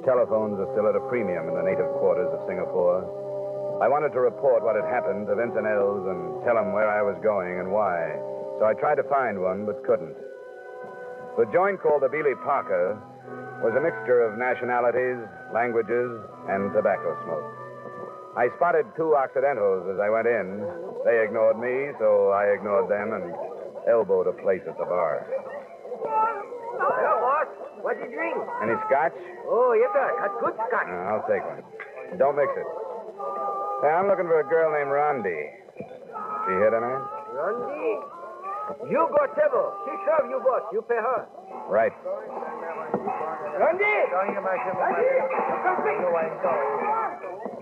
telephones are still at a premium in the native quarters of Singapore. I wanted to report what had happened to Vincent Ells and tell him where I was going and why. So I tried to find one, but couldn't. The joint called the Beeley Parker was a mixture of nationalities, languages, and tobacco smoke. I spotted two Occidentals as I went in. They ignored me, so I ignored them and elbowed a place at the bar. Hello, boss. What do you drink? Any scotch? Oh, yes, sir. That's good scotch. I'll take one. Don't mix it. Hey, I'm looking for a girl named Rondi. She here tonight? Rondi? You go table. She serve you, boss. You pay her. Right. Rondi! Rondi, come quick.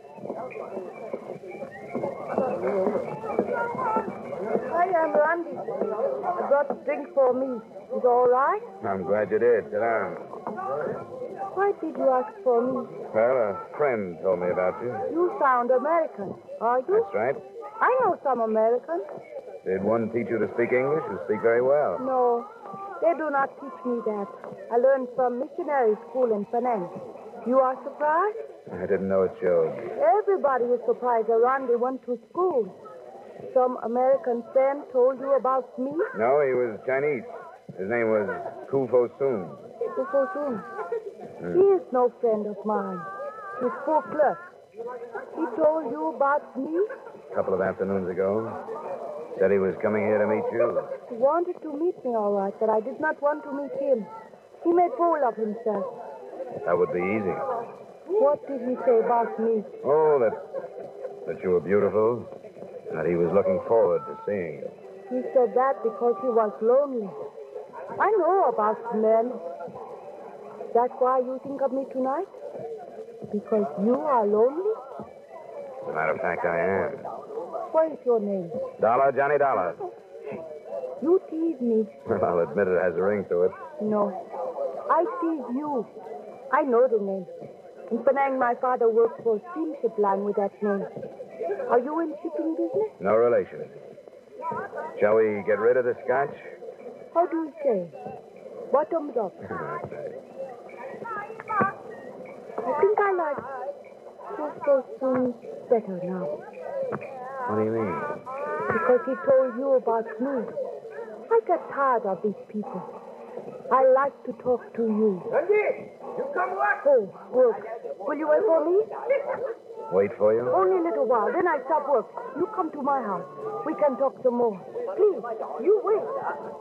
Hi, I'm Randy. I brought a drink for me. Is it all right? I'm glad you did. Sit down. Why did you ask for me? Well, a friend told me about you. You sound American, are you? That's right. I know some Americans. Did one teach you to speak English? You speak very well. No, they do not teach me that. I learned from missionary school in Penang. You are surprised? I didn't know it showed. Everybody is surprised that Randy went to school. Some American friend told you about me? No, he was Chinese. His name was Ku Fo Soon. Ku Fo Soon. He is no friend of mine. He's poor clerk. He told you about me? A couple of afternoons ago. Said he was coming here to meet you. He wanted to meet me, all right, but I did not want to meet him. He made fool of himself. That would be easy. What did he say about me? Oh, that you were beautiful, and that he was looking forward to seeing you. He said that because he was lonely. I know about men. That's why you think of me tonight? Because you are lonely? As a matter of fact, I am. What is your name? Dollar, Johnny Dollar. You tease me. Well, I'll admit it has a ring to it. No. I tease you. I know the name. In Penang, my father worked for a steamship line with that name. Are you in shipping business? No relation. Shall we get rid of the scotch? How do you say? Bottoms up. I think I like Ku Soon better now. What do you mean? Because he told you about me. I got tired of these people. I like to talk to you. Rondi, you come what? Oh, work. Will you wait for me? Wait for you? Only a little while. Then I stop work. You come to my house. We can talk some more. Please, you wait.